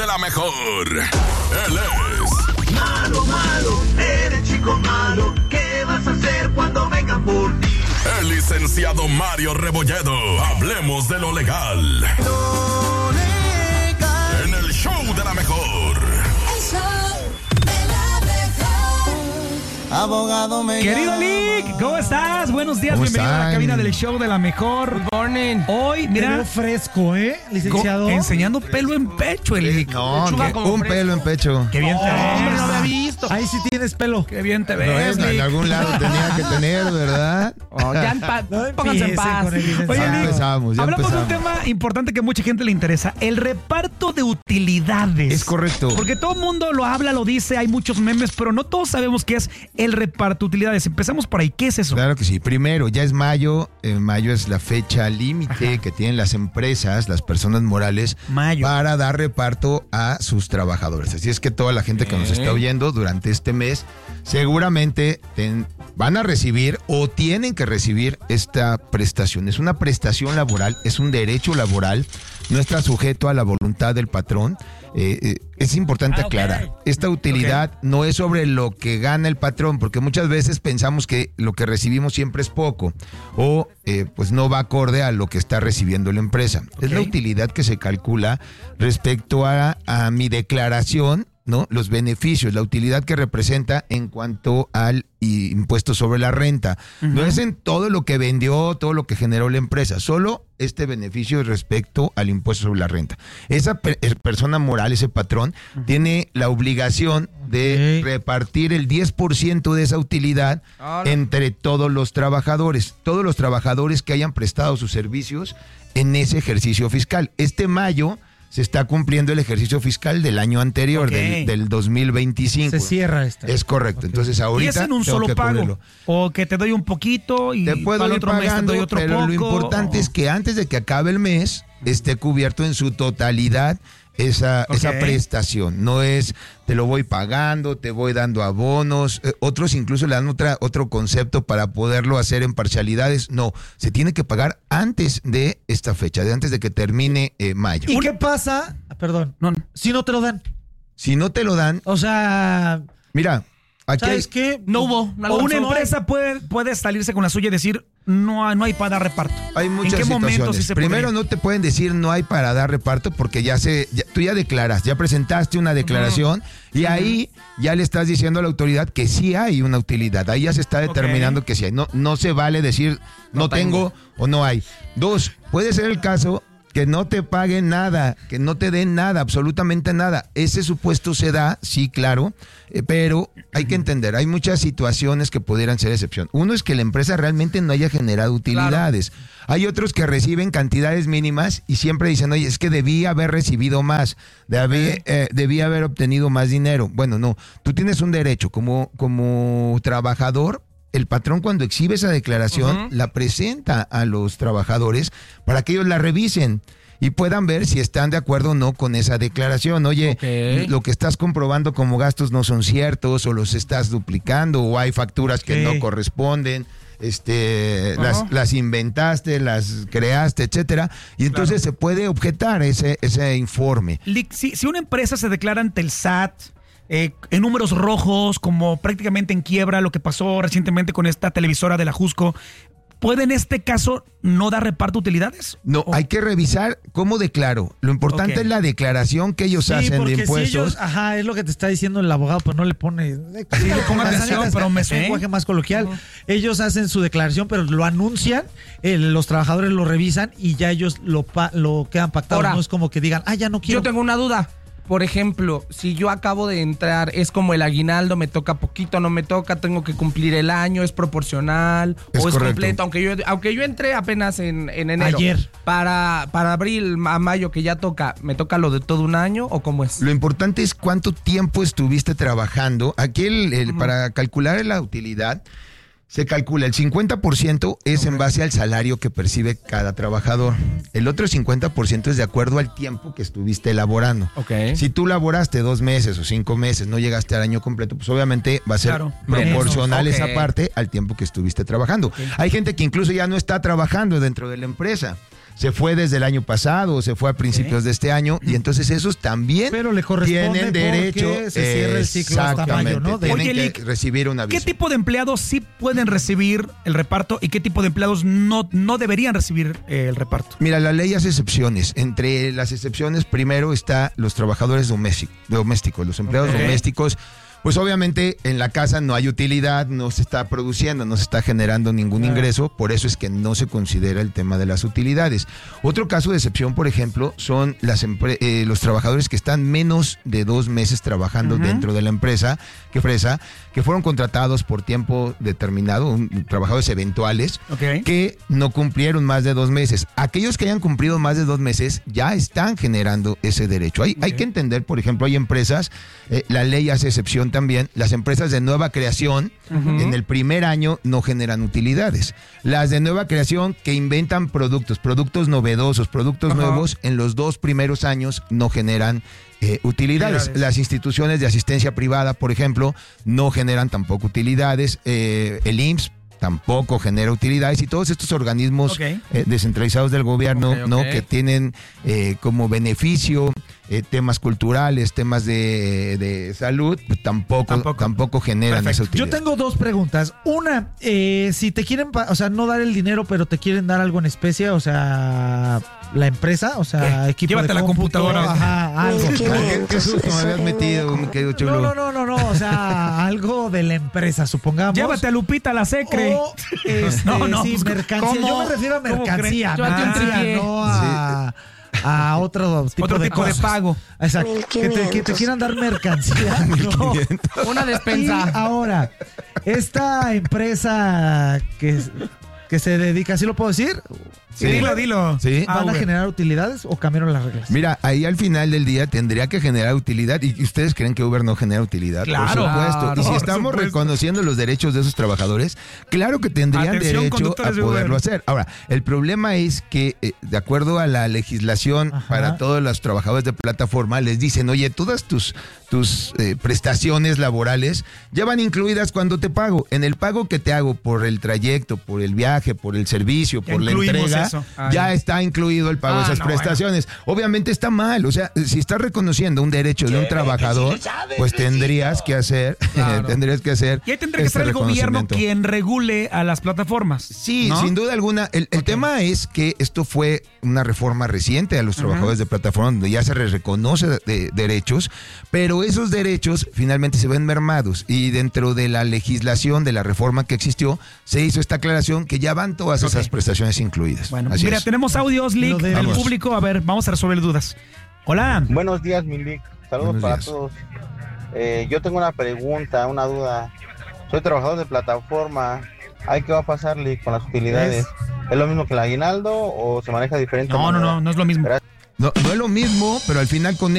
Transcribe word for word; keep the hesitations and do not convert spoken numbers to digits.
la mejor. Él es... Malo, malo, eres chico malo. ¿Qué vas a hacer cuando vengan por ti? El licenciado Mario Rebolledo. Hablemos de lo legal. Lo legal. En el show de la mejor. El show de la mejor. Abogado me Querido Lick, ¿cómo estás? Buenos días, bienvenido están? a la cabina del show de la mejor. Good morning. Hoy, mira, Pelo fresco, ¿eh, licenciado? co- enseñando pelo en pecho, el Lick. No, Lechuga que como un fresco. pelo en pecho. Qué bien te Hombre, no ves. lo había visto. Ahí sí tienes pelo. Qué bien te No ves, es, en Lick. algún lado tenía que tener, ¿verdad? Oh, ya en paz. No Pónganse en empiecen paz. con el licenciado. Oye, Ya Lick, empezamos, ya hablamos empezamos. de un tema importante que a mucha gente le interesa, el reparto de utilidades. Es correcto. Porque todo el mundo lo habla, lo dice, hay muchos memes, pero no todos sabemos qué es el reparto de utilidades. Empezamos por ahí, ¿qué es eso? Claro que sí. Primero, ya es mayo. En mayo es la fecha límite que tienen las empresas, las personas morales, Mayo. para dar reparto a sus trabajadores. Así es que toda la gente que nos está oyendo durante este mes seguramente ten- van a recibir o tienen que recibir esta prestación. Es una prestación laboral, es un derecho laboral, no está sujeto a la voluntad del patrón. Eh, eh, es importante Ah, ok. aclarar, esta utilidad no es sobre lo que gana el patrón, porque muchas veces pensamos que lo que recibimos siempre es poco o eh, pues no va acorde a lo que está recibiendo la empresa. Es la Ok. utilidad que se calcula respecto a, a mi declaración, ¿no? Los beneficios, la utilidad que representa en cuanto al i- impuesto sobre la renta. No es en todo lo que vendió, todo lo que generó la empresa, solo este beneficio respecto al impuesto sobre la renta. Esa per- eh, persona moral, ese patrón, tiene la obligación de Ok. repartir el diez por ciento de esa utilidad Hola. entre todos los trabajadores, todos los trabajadores que hayan prestado sus servicios en ese ejercicio fiscal. Este mayo se está cumpliendo el ejercicio fiscal del año anterior, Ok. del, del dos mil veinticinco. Se cierra esta. Es correcto. Entonces ¿Y ahorita es en un tengo solo que pago? cubrirlo. ¿O que te doy un poquito y Te puedo para el ir otro mes te pagando, doy otro pero poco? lo importante o- es que antes de que acabe el mes esté cubierto en su totalidad esa, Ok. esa prestación. No es te lo voy pagando, te voy dando abonos. Eh, otros incluso le dan otra, otro concepto para poderlo hacer en parcialidades. No, se tiene que pagar antes de esta fecha, de antes de que termine eh, mayo. ¿Y qué pasa? Ah, Perdón. No, no. Si no te lo dan. Si no te lo dan, O sea, mira, aquí hay- ¿sabes qué? No hubo. No O una alcanzó. empresa puede, puede salirse con la suya y decir, no, hay- no hay para dar reparto. Hay muchas ¿En qué momento situaciones. sí se Primero podría? no te pueden decir no hay para dar reparto porque ya se, ya- tú ya declaras, ya presentaste una declaración y ahí ya le estás diciendo a la autoridad que sí hay una utilidad. Ahí ya se está determinando Ok. que sí hay. No, no se vale decir no, No tengo. tengo o no hay. Dos, puede ser el caso que no te paguen nada, que no te den nada, absolutamente nada. Ese supuesto se da, sí, claro, eh, pero hay que entender, hay muchas situaciones que pudieran ser excepción. Uno es que la empresa realmente no haya generado utilidades. Hay otros que reciben cantidades mínimas y siempre dicen, oye, es que debí haber recibido más, debí, eh, debí haber obtenido más dinero. Bueno, no, tú tienes un derecho como, como trabajador. El patrón cuando exhibe esa declaración Ujú. la presenta a los trabajadores para que ellos la revisen y puedan ver si están de acuerdo o no con esa declaración. Oye, Ok. lo que estás comprobando como gastos no son ciertos o los estás duplicando o hay facturas que Ok. no corresponden. Este, Ajá. las, las inventaste, las creaste, etcétera, y entonces se puede objetar ese, ese informe. Lick, Si, si una empresa se declara ante el S A T eh, en números rojos, como prácticamente en quiebra, lo que pasó recientemente con esta televisora de la Jusco, ¿puede en este caso no dar reparto de utilidades? No, ¿O- hay que revisar cómo declaro. Lo importante Ok. es la declaración que ellos Sí, hacen porque de si impuestos. ellos, ajá, es lo que te está diciendo el abogado, pues no le pone. Sí, le pongo atención, pero me es un sé. lenguaje más coloquial. Ellos hacen su declaración, pero lo anuncian, eh, los trabajadores lo revisan y ya ellos lo, pa- lo quedan pactado. Ahora, No es como que digan, ah, ya no quiero. Yo tengo una duda. Por ejemplo, si yo acabo de entrar, es como el aguinaldo, me toca poquito, no me toca, tengo que cumplir el año, es proporcional Es o es correcto. completo, aunque yo aunque yo entré apenas en, en enero. Ayer. Para, para abril a mayo que ya toca, ¿me toca lo de todo un año o cómo es? Lo importante es cuánto tiempo estuviste trabajando. Aquí el, el- para calcular la utilidad se calcula el cincuenta por ciento es en base al salario que percibe cada trabajador. El otro cincuenta por ciento es de acuerdo al tiempo que estuviste elaborando. Ok. Si tú laboraste dos meses o cinco meses, no llegaste al año completo, pues obviamente va a ser Claro. proporcional Menos. esa Ok. parte al tiempo que estuviste trabajando. Hay gente que incluso ya no está trabajando dentro de la empresa. se fue desde el año pasado o se fue a principios de este año y entonces esos también Pero le corresponde tienen derecho. porque se cierra el ciclo hasta mayo, ¿no? De- Tienen Oye, que Lick, recibir un aviso. ¿Qué tipo de empleados sí pueden recibir el reparto y qué tipo de empleados no, no deberían recibir eh, el reparto? Mira, la ley hace excepciones. Entre las excepciones, primero está los trabajadores domésticos, domésticos los empleados Ok. domésticos. Pues obviamente en la casa no hay utilidad, no se está produciendo, no se está generando ningún ingreso, por eso es que no se considera el tema de las utilidades. Otro caso de excepción, por ejemplo, son las empre- eh, los trabajadores que están menos de dos meses trabajando Ujú. dentro de la empresa, que fresa, que fueron contratados por tiempo determinado, un- trabajadores eventuales, Ok. que no cumplieron más de dos meses. Aquellos que hayan cumplido más de dos meses ya están generando ese derecho. Hay, hay que entender, por ejemplo, hay empresas, eh, la ley hace excepción también, las empresas de nueva creación en el primer año no generan utilidades. Las de nueva creación que inventan productos, productos novedosos, productos Ajá. nuevos, en los dos primeros años no generan eh, utilidades. Utilidades. Las instituciones de asistencia privada, por ejemplo, no generan tampoco utilidades. Eh, el I M S S tampoco genera utilidades y todos estos organismos Ok. eh, descentralizados del gobierno, Ok, ok. ¿no? Que tienen eh, como beneficio eh, temas culturales, temas de, de salud, pues tampoco, Tampoco. tampoco, generan Perfecto. esa Yo utilidad. tengo dos preguntas. Una, eh, si te quieren, pa- o sea, no dar el dinero, pero te quieren dar algo en especie, o sea, la empresa, o sea, ¿Qué? equipo Llévate de la cómputo, computadora. Ajá, algo. Ah, ¿Qué, qué susto me habías metido, mi querido chulo? No, no, no, no, no, o sea, algo de la empresa, supongamos. Llévate a Lupita a la secre. O, este, No, no, sí, pues, mercancía. ¿cómo? Yo me refiero a ¿Cómo mercancía, crees? Llévate un mercancía, tripié. no a, a otro tipo Otro de tipo de cosas. pago. Exacto. Que te, que te quieran dar mercancía. no. Una Y despensa. ahora, esta empresa que, que se dedica, ¿sí lo puedo decir? Sí. Dilo, dilo. Sí. Ah, ¿Van a Uber. generar utilidades o cambiaron las reglas? Mira, ahí al final del día tendría que generar utilidad. ¿Y ustedes creen que Uber no genera utilidad? Claro, por supuesto. claro, y si por estamos supuesto. reconociendo los derechos de esos trabajadores, claro que tendrían Atención, derecho a conductores de poderlo Uber. hacer. Ahora, el problema es que, eh, de acuerdo a la legislación Ajá. para todos los trabajadores de plataforma, les dicen, oye, todas tus, tus eh, prestaciones laborales ya van incluidas cuando te pago. En el pago que te hago por el trayecto, por el viaje, por el servicio, Ya por la incluimos entrega, eso. Ah, ya ya. está incluido el pago Ah, de esas no, prestaciones. Obviamente está mal, o sea, si estás reconociendo un derecho de un trabajador, pues tendrías que hacer, Claro. tendrías que hacer. Y ahí tendría que este ser el gobierno reconocimiento. quien regule a las plataformas. Sí, ¿no? sin duda alguna. El, el tema es que esto fue una reforma reciente a los trabajadores de plataforma, donde ya se les reconoce de- de- derechos, pero esos derechos finalmente se ven mermados. Y dentro de la legislación de la reforma que existió, se hizo esta aclaración que ya van todas Ok. esas prestaciones incluidas. Bueno, Así mira, es. tenemos audios, Lick, Lo de- del Vamos. público. A ver, vamos a resolver dudas. Hola. Buenos días, Milik. Saludos Buenos para días. todos. Eh, yo tengo una pregunta, una duda. Soy trabajador de plataforma. ¿Ay, qué va a pasar, Lick, con las utilidades? ¿Es lo mismo que el aguinaldo o se maneja diferente? No, no, manera? no, no es lo mismo. Gracias. No, no es lo mismo, pero al final con